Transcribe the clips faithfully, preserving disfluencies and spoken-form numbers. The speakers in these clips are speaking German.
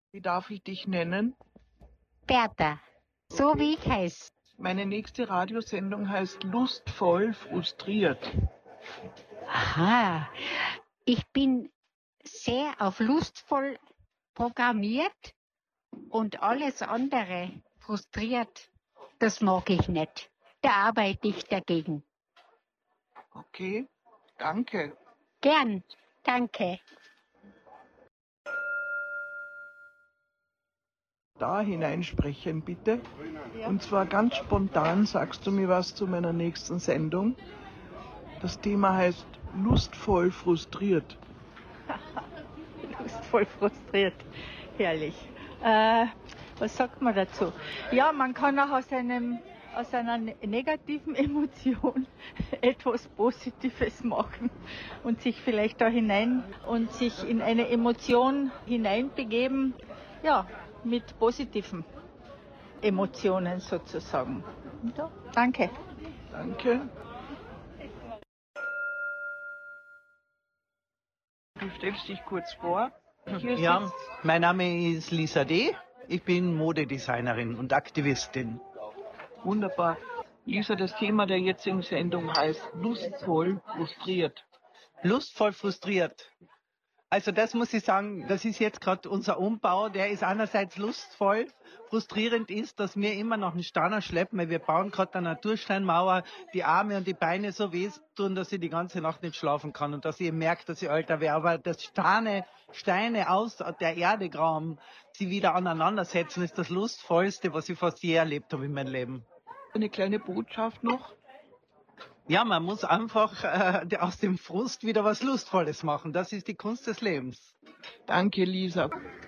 Wie darf ich dich nennen? Bertha, so wie ich heiße. Meine nächste Radiosendung heißt Lustvoll frustriert. Aha, ich bin sehr auf lustvoll programmiert und alles andere frustriert. Das mag ich nicht. Da arbeite ich dagegen. Okay, danke. Gern, danke. Da hineinsprechen bitte. Ja. Und zwar ganz spontan sagst du mir was zu meiner nächsten Sendung. Das Thema heißt Lustvoll frustriert. Lustvoll frustriert. Herrlich. Äh, was sagt man dazu? Ja, man kann auch aus, einem, aus einer ne- negativen Emotion etwas Positives machen und sich vielleicht da hinein und sich in eine Emotion hineinbegeben, ja, mit positiven Emotionen sozusagen. Ja, danke. Danke. Du stellst dich kurz vor. Hier Ja, sitzt mein Name ist Lisa D. Ich bin Modedesignerin und Aktivistin. wunderbar. Lisa, das Thema der jetzigen Sendung heißt Lustvoll frustriert. Lustvoll frustriert. Also das muss ich sagen, das ist jetzt gerade unser Umbau. Der ist einerseits lustvoll. Frustrierend ist, dass wir immer noch einen Steiner schleppen, weil wir bauen gerade eine Natursteinmauer, die Arme und die Beine so weh tun, dass ich die ganze Nacht nicht schlafen kann und dass ich merke, dass ich älter werde. Aber das Steine, Steine aus der Erde graben, sie wieder aneinandersetzen, ist das Lustvollste, was ich fast je erlebt habe in meinem Leben. Eine kleine Botschaft noch. Ja, man muss einfach äh, aus dem Frust wieder was Lustvolles machen. Das ist die Kunst des Lebens. Danke, Lisa.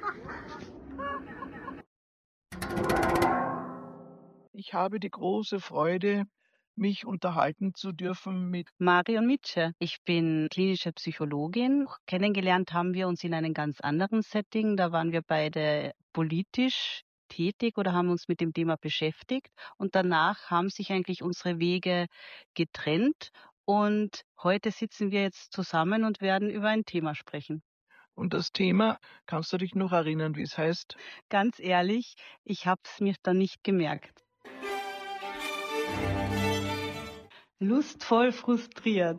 Ich habe die große Freude, mich unterhalten zu dürfen mit Marion Mitsche. Ich bin klinische Psychologin. Kennengelernt haben wir uns in einem ganz anderen Setting. Da waren wir beide politisch tätig oder haben uns mit dem Thema beschäftigt. Und danach haben sich eigentlich unsere Wege getrennt. Und heute sitzen wir jetzt zusammen und werden über ein Thema sprechen. und das Thema, kannst du dich noch erinnern, wie es heißt? Ganz ehrlich, ich habe es mir dann nicht gemerkt. Lustvoll frustriert.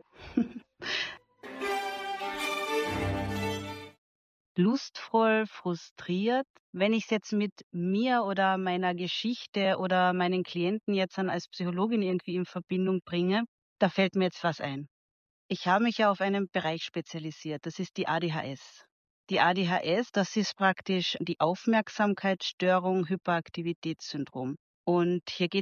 Lustvoll frustriert, wenn ich es jetzt mit mir oder meiner Geschichte oder meinen Klienten jetzt dann als Psychologin irgendwie in Verbindung bringe, da fällt mir jetzt was ein. Ich habe mich ja auf einen Bereich spezialisiert, das ist die A D H S. Die A D H S, das ist praktisch die Aufmerksamkeitsstörung Hyperaktivitätssyndrom. Und hier geht